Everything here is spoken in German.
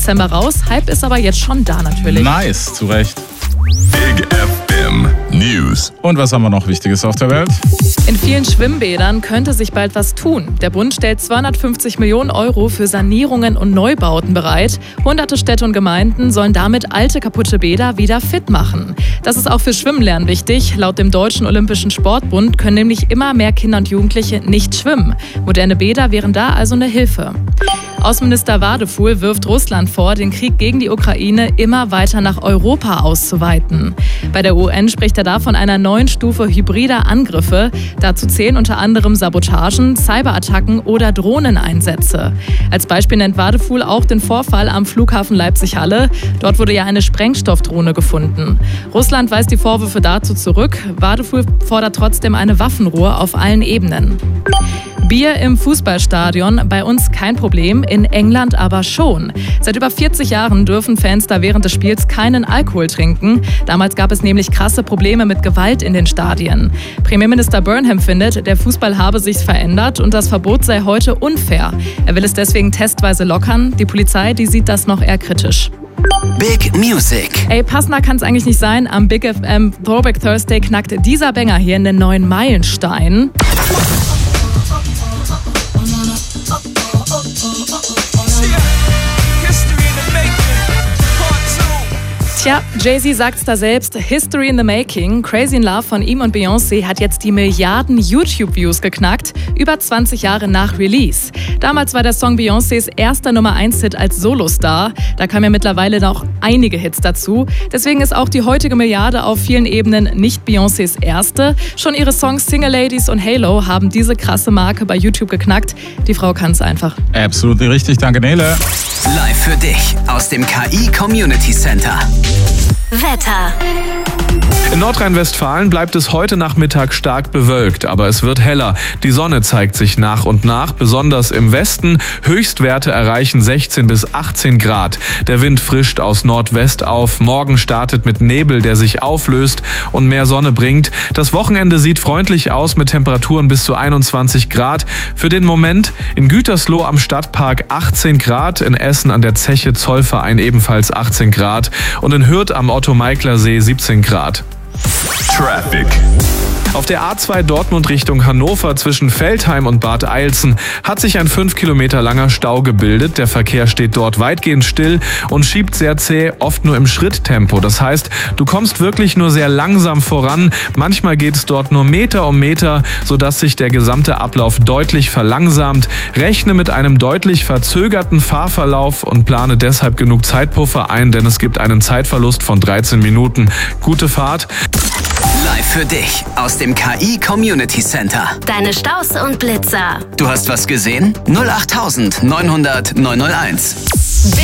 Dezember raus. Hype ist aber jetzt schon da natürlich. Nice, zu Recht. Big FM News. Und was haben wir noch Wichtiges auf der Welt? In vielen Schwimmbädern könnte sich bald was tun. Der Bund stellt 250 Millionen Euro für Sanierungen und Neubauten bereit. Hunderte Städte und Gemeinden sollen damit alte, kaputte Bäder wieder fit machen. Das ist auch für Schwimmenlernen wichtig. Laut dem Deutschen Olympischen Sportbund können nämlich immer mehr Kinder und Jugendliche nicht schwimmen. Moderne Bäder wären da also eine Hilfe. Außenminister Wadefuhl wirft Russland vor, den Krieg gegen die Ukraine immer weiter nach Europa auszuweiten. Bei der UN spricht er da von einer neuen Stufe hybrider Angriffe. Dazu zählen unter anderem Sabotagen, Cyberattacken oder Drohneneinsätze. Als Beispiel nennt Wadefuhl auch den Vorfall am Flughafen Leipzig-Halle. Dort wurde ja eine Sprengstoffdrohne gefunden. Russland weist die Vorwürfe dazu zurück. Wadefuhl fordert trotzdem eine Waffenruhe auf allen Ebenen. Bier im Fußballstadion, bei uns kein Problem, in England aber schon. Seit über 40 Jahren dürfen Fans da während des Spiels keinen Alkohol trinken. Damals gab es nämlich krasse Probleme mit Gewalt in den Stadien. Premierminister Burnham findet, der Fußball habe sich verändert und das Verbot sei heute unfair. Er will es deswegen testweise lockern. Die Polizei, die sieht das noch eher kritisch. Big Music. Ey, passender kann es eigentlich nicht sein. Am Big FM Throwback Thursday knackt dieser Banger hier in den neuen Meilenstein. Tja, Jay-Z sagt's da selbst, History in the Making. Crazy in Love von ihm und Beyoncé hat jetzt die Milliarden YouTube-Views geknackt, über 20 Jahre nach Release. Damals war der Song Beyoncés erster Nummer-1-Hit als Solostar. Da kamen ja mittlerweile noch einige Hits dazu. Deswegen ist auch die heutige Milliarde auf vielen Ebenen nicht Beyoncés erste. Schon ihre Songs Single Ladies und Halo haben diese krasse Marke bei YouTube geknackt. Die Frau kann's einfach. Absolut richtig, danke Nele. Live für dich aus dem KI Community Center. Wetter. In Nordrhein-Westfalen bleibt es heute Nachmittag stark bewölkt, aber es wird heller. Die Sonne zeigt sich nach und nach, besonders im Westen. Höchstwerte erreichen 16 bis 18 Grad. Der Wind frischt aus Nordwest auf. Morgen startet mit Nebel, der sich auflöst und mehr Sonne bringt. Das Wochenende sieht freundlich aus mit Temperaturen bis zu 21 Grad. Für den Moment in Gütersloh am Stadtpark 18 Grad, in Essen an der Zeche Zollverein ebenfalls 18 Grad und in Hürth am Otto-Meikler-See 17 Grad. Traffic. Auf der A2 Dortmund Richtung Hannover zwischen Veltheim und Bad Eilzen hat sich ein 5 Kilometer langer Stau gebildet. Der Verkehr steht dort weitgehend still und schiebt sehr zäh, oft nur im Schritttempo. Das heißt, du kommst wirklich nur sehr langsam voran. Manchmal geht es dort nur Meter um Meter, sodass sich der gesamte Ablauf deutlich verlangsamt. Rechne mit einem deutlich verzögerten Fahrverlauf und plane deshalb genug Zeitpuffer ein, denn es gibt einen Zeitverlust von 13 Minuten. Gute Fahrt. Live für dich aus dem KI Community Center. Deine Staus und Blitzer. Du hast was gesehen? 08900 901.